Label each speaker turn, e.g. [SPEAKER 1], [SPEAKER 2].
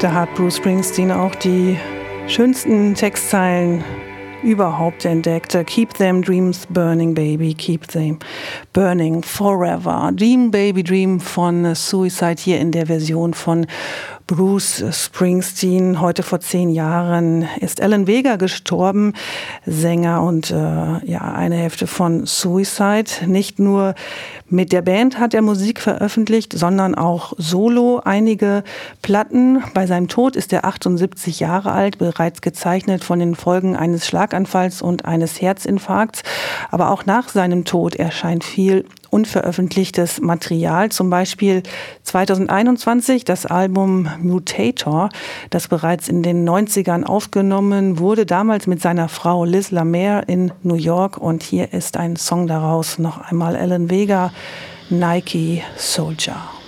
[SPEAKER 1] Da hat Bruce Springsteen auch die schönsten Textzeilen überhaupt entdeckt. Keep them dreams burning, baby, keep them burning forever. Dream, baby, dream von Suicide hier in der Version von Bruce Springsteen. Heute vor 10 Jahren ist Alan Vega gestorben, Sänger und eine Hälfte von Suicide. Nicht nur mit der Band hat er Musik veröffentlicht, sondern auch solo einige Platten. Bei seinem Tod ist er 78 Jahre alt, bereits gezeichnet von den Folgen eines Schlaganfalls und eines Herzinfarkts. Aber auch nach seinem Tod erscheint viel unveröffentlichtes Material, zum Beispiel 2021 das Album Mutator, das bereits in den 90ern aufgenommen wurde, damals mit seiner Frau Liz Lamere in New York. Und hier ist ein Song daraus, noch einmal Alan Vega, Nike Soldier.